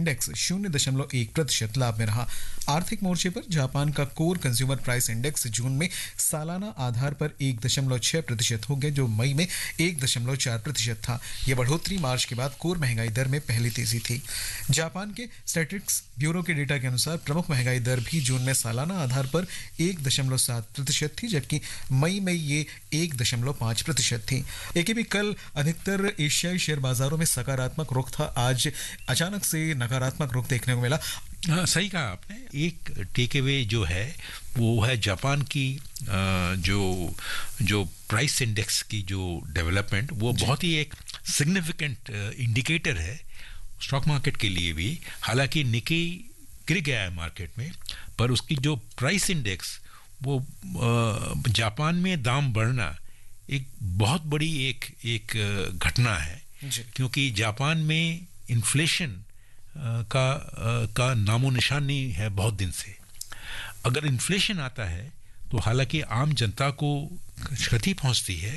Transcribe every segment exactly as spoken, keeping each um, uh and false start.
Index शून्य दशमलव एक प्रतिशत लाभ में रहा। आर्थिक मोर्चे पर जापान का कोर कंज्यूमर प्राइस इंडेक्स जून में सालाना आधार पर एक दशमलव छह प्रतिशत हो गए, जो मई में एक दशमलव चार प्रतिशत था। यह बढ़ोतरी मार्च के बाद कोर महंगाई दर में पहली तेजी थी। जापान के स्टैटिस्टिक्स ब्यूरो के डेटा के अनुसार प्रमुख महंगाई दर भी जून में सालाना आधार पर एक दशमलव सात प्रतिशत थी, जबकि मई में ये एक दशमलव पाँच प्रतिशत थी। एक भी कल अधिकतर एशियाई शेयर बाजारों में सकारात्मक रुख था। आज अचानक से नकारात्मक रुख देखने को मिला। हाँ, सही कहा आपने। एक टेक अवे जो है वो है जापान की जो जो प्राइस इंडेक्स की जो डेवलपमेंट, वो बहुत ही एक सिग्निफिकेंट इंडिकेटर है स्टॉक मार्केट के लिए भी। हालांकि निकी गिर गया है मार्केट में, पर उसकी जो प्राइस इंडेक्स, वो जापान में दाम बढ़ना एक बहुत बड़ी एक एक घटना है, क्योंकि जापान में इन्फ्लेशन का का नामो निशान नहीं है बहुत दिन से। अगर इन्फ्लेशन आता है तो हालांकि आम जनता को क्षति पहुंचती है,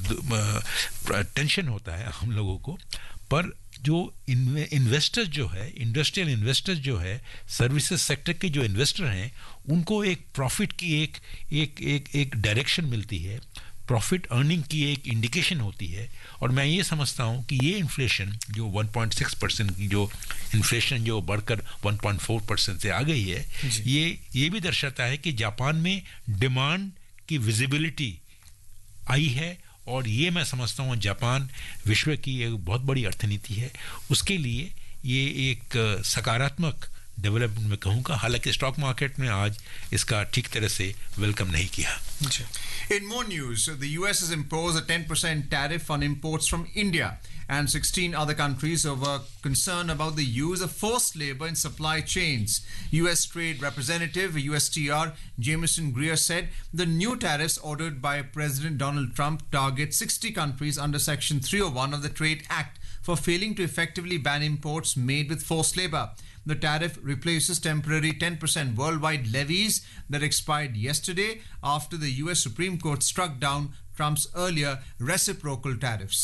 टेंशन होता है हम लोगों को, पर जो इन्वेस्टर्स जो है, इंडस्ट्रियल इन्वेस्टर्स जो है, सर्विसेज सेक्टर के जो इन्वेस्टर हैं, उनको एक प्रॉफिट की एक एक एक एक डायरेक्शन मिलती है, प्रॉफिट अर्निंग की एक इंडिकेशन होती है। और मैं ये समझता हूँ कि ये इन्फ्लेशन जो वन पॉइंट सिक्स परसेंट की जो इन्फ्लेशन जो बढ़कर वन पॉइंट फोर परसेंट से आ गई है, ये ये भी दर्शाता है कि जापान में डिमांड की विजिबिलिटी आई है। और ये मैं समझता हूँ जापान विश्व की एक बहुत बड़ी अर्थनीति है, उसके लिए ये एक सकारात्मक डेवलपमेंट में कहूँगा। हालांकि स्टॉक मार्केट में आज इसका ठीक तरह से वेलकम नहीं किया। In more news, the U S has imposed a ten percent tariff on imports from India and sixteen other countries over concern about the use of forced labor in supply chains. U S Trade Representative, U S T R, Jameson Greer said the new tariffs ordered by President Donald Trump target sixty countries under Section three oh one of the Trade Act for failing to effectively ban imports made with forced labor. The tariff replaces temporary ten percent worldwide levies that expired yesterday after the U S Supreme Court struck down Trump's earlier reciprocal tariffs.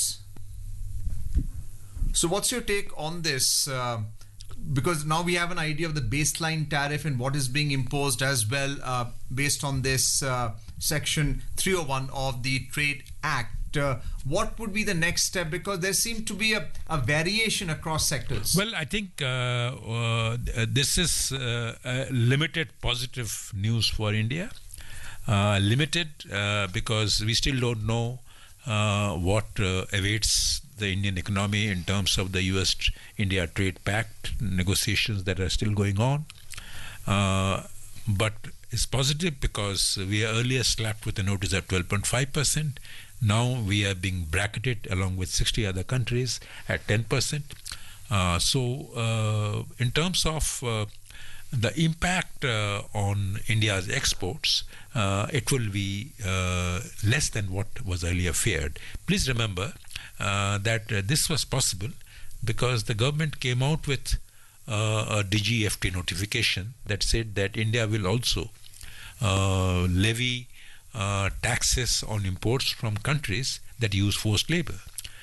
So what's your take on this? Uh, because now we have an idea of the baseline tariff and what is being imposed as well uh, based on this uh, Section three oh one of the Trade Act. Uh, what would be the next step? Because there seemed to be a, a variation across sectors. Well, I think uh, uh, this is uh, uh, limited positive news for India. Uh, limited uh, because we still don't know uh, what uh, awaits the Indian economy in terms of the U S India Trade Pact negotiations that are still going on. Uh, but it's positive because we are earlier slapped with a notice of twelve point five percent. Now we are being bracketed along with sixty other countries at ten percent. Uh, so uh, in terms of uh, the impact uh, on India's exports, uh, it will be uh, less than what was earlier feared. Please remember uh, that uh, this was possible because the government came out with uh, a D G F T notification that said that India will also uh, levy uh, taxes on imports from countries that use forced labor.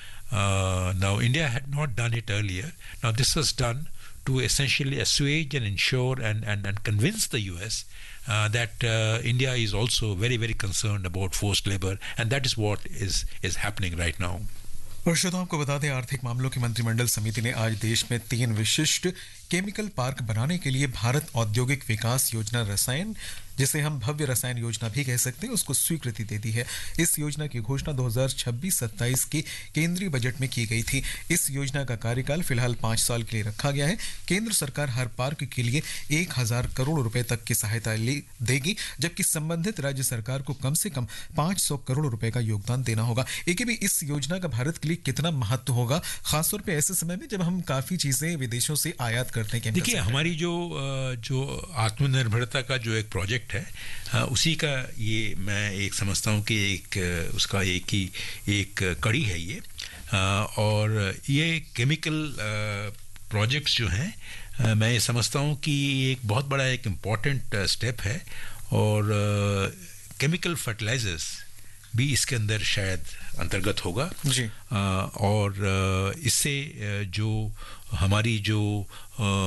Uh, now, India had not done it earlier. Now, this was done to essentially assuage and ensure and, and, and convince the U S uh, that uh, India is also very, very concerned about forced labor, and that is what is, is happening right now. Parshuram आपको बता दें, आर्थिक मामलों की मंत्रिमंडल समिति ने आज देश में तीन विशिष्ट केमिकल पार्क बनाने के लिए भारत औद्योगिक विकास योजना रसायन, जिसे हम भव्य रसायन योजना भी कह सकते हैं, उसको स्वीकृति दे दी है। इस योजना की घोषणा दो हज़ार छब्बीस सत्ताईस के केंद्रीय बजट में की गई थी। इस योजना का कार्यकाल फिलहाल पाँच साल के लिए रखा गया है। केंद्र सरकार हर पार्क के लिए एक हजार करोड़ रुपए तक की सहायता देगी, जबकि संबंधित राज्य सरकार को कम से कम पाँच सौ करोड़ रुपए का योगदान देना होगा। एक भी इस योजना का भारत के लिए कितना महत्व होगा, खासतौर पे ऐसे समय में जब हम काफी चीजें विदेशों से आयात करने के। देखिए, हमारी जो जो आत्मनिर्भरता का जो एक प्रोजेक्ट है, उसी का ये मैं एक समझता हूँ कि एक उसका एक ही एक कड़ी है ये। और ये केमिकल प्रोजेक्ट्स जो हैं, मैं ये समझता हूँ कि एक बहुत बड़ा एक इम्पॉर्टेंट स्टेप है। और केमिकल फर्टिलाइजर्स भी इसके अंदर शायद अंतर्गत होगा जी। और इससे जो हमारी जो